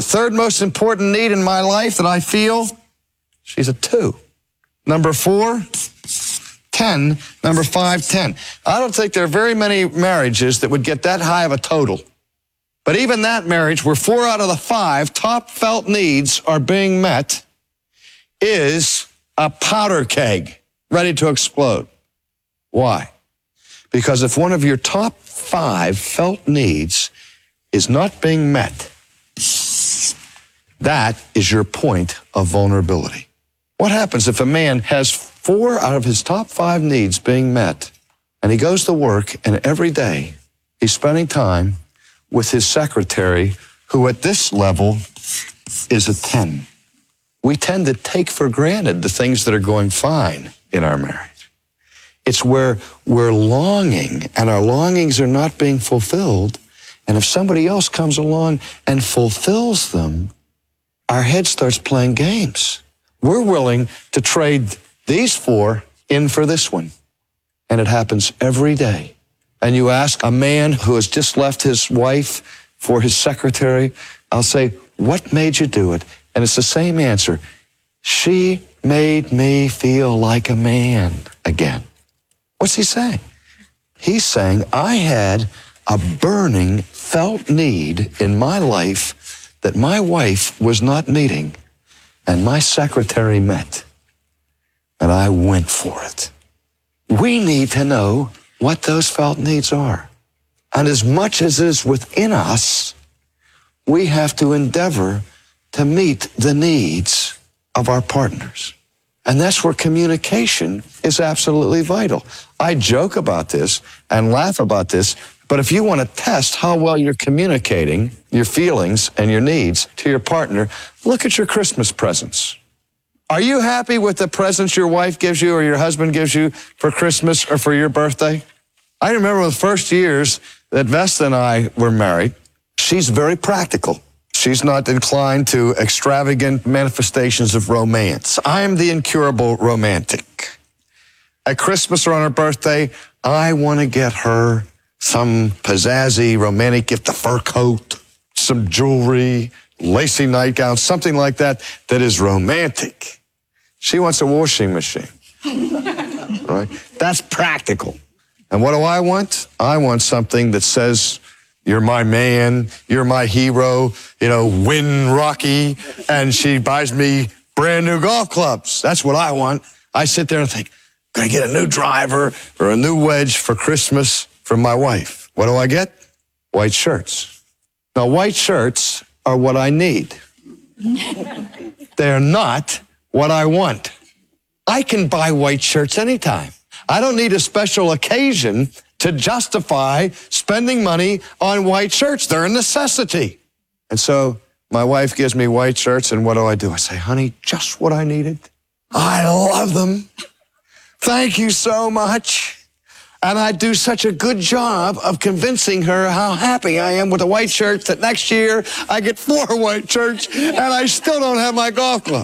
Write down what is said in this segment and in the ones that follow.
The third most important need in my life that I feel, she's a 2. Number 4, 10. Number 5, 10. I don't think there are very many marriages that would get that high of a total. But even that marriage where 4 out of the 5 top felt needs are being met is a powder keg ready to explode. Why? Because if one of your top 5 felt needs is not being met, that is your point of vulnerability. What happens if a man has 4 out of his top 5 needs being met, and he goes to work, and every day he's spending time with his secretary, who at this level is a 10? We tend to take for granted the things that are going fine in our marriage. It's where we're longing, and our longings are not being fulfilled, and if somebody else comes along and fulfills them, our head starts playing games. We're willing to trade these 4 in for this one. And it happens every day. And you ask a man who has just left his wife for his secretary, I'll say, what made you do it? And it's the same answer. She made me feel like a man again. What's he saying? He's saying, I had a burning, felt need in my life that my wife was not meeting, and my secretary met, and I went for it. We need to know what those felt needs are. And as much as is within us, we have to endeavor to meet the needs of our partners. And that's where communication is absolutely vital. I joke about this and laugh about this, but if you want to test how well you're communicating your feelings and your needs to your partner, look at your Christmas presents. Are you happy with the presents your wife gives you or your husband gives you for Christmas or for your birthday? I remember the first years that Vesta and I were married, she's very practical. She's not inclined to extravagant manifestations of romance. I'm the incurable romantic. At Christmas or on her birthday, I want to get her some pizzazzy romantic gift, a fur coat, some jewelry, lacy nightgown, something like that that is romantic. She wants a washing machine. Right? That's practical. And what do I want? I want something that says, you're my man, you're my hero, win Rocky, and she buys me brand new golf clubs. That's what I want. I sit there and think, gonna get a new driver or a new wedge for Christmas from my wife. What do I get? White shirts. Now, white shirts are what I need. They're not what I want. I can buy white shirts anytime. I don't need a special occasion to justify spending money on white shirts. They're a necessity. And so my wife gives me white shirts, and what do? I say, honey, just what I needed. I love them. Thank you so much. And I do such a good job of convincing her how happy I am with the white shirts that next year I get 4 white shirts and I still don't have my golf club.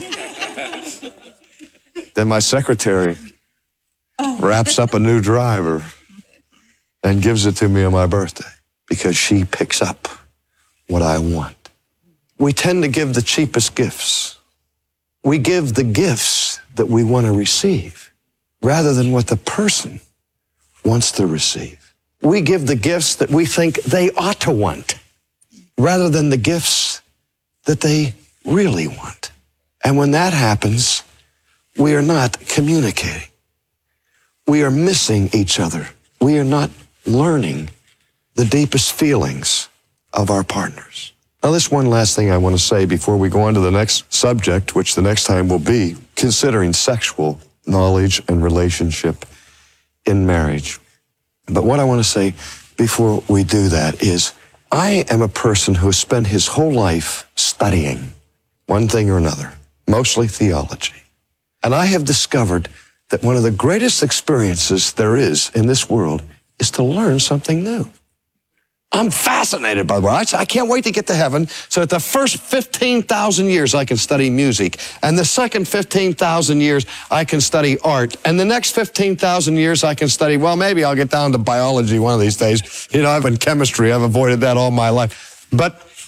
Then my secretary wraps up a new driver and gives it to me on my birthday because she picks up what I want. We tend to give the cheapest gifts. We give the gifts that we want to receive rather than what the person wants to receive. We give the gifts that we think they ought to want rather than the gifts that they really want. And when that happens, we are not communicating. We are missing each other. We are not learning the deepest feelings of our partners. Now, this one last thing I want to say before we go on to the next subject, which the next time will be considering sexual knowledge and relationship in marriage. But what I want to say before we do that is I am a person who has spent his whole life studying one thing or another, mostly theology. And I have discovered that one of the greatest experiences there is in this world is to learn something new. I'm fascinated by the word. I can't wait to get to heaven so that the first 15,000 years I can study music, and the second 15,000 years I can study art, and the next 15,000 years I can study, well, maybe I'll get down to biology one of these days. I've been chemistry. I've avoided that all my life. But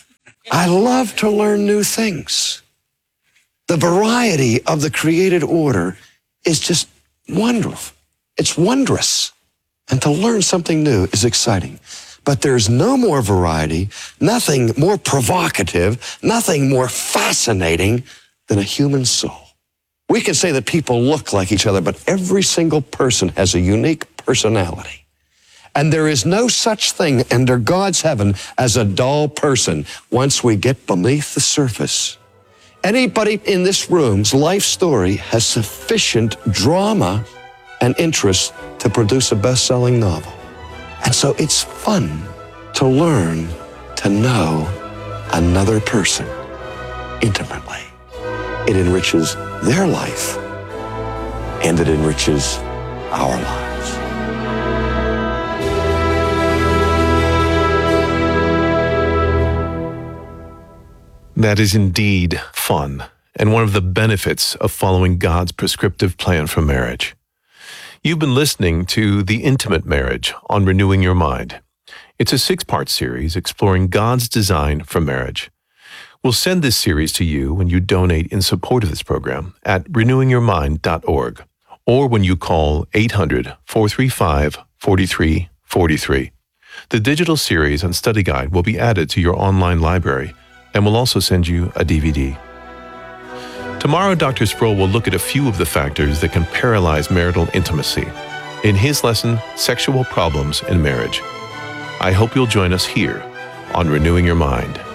I love to learn new things. The variety of the created order is just wonderful. It's wondrous. And to learn something new is exciting. But there's no more variety, nothing more provocative, nothing more fascinating than a human soul. We can say that people look like each other, but every single person has a unique personality. And there is no such thing under God's heaven as a dull person once we get beneath the surface. Anybody in this room's life story has sufficient drama and interest to produce a best-selling novel. And so it's fun to learn to know another person intimately. It enriches their life, and it enriches our lives. That is indeed fun, and one of the benefits of following God's prescriptive plan for marriage. You've been listening to The Intimate Marriage on Renewing Your Mind. It's a 6-part series exploring God's design for marriage. We'll send this series to you when you donate in support of this program at renewingyourmind.org or when you call 800-435-4343. The digital series and study guide will be added to your online library, and we'll also send you a DVD. Tomorrow, Dr. Sproul will look at a few of the factors that can paralyze marital intimacy in his lesson, Sexual Problems in Marriage. I hope you'll join us here on Renewing Your Mind.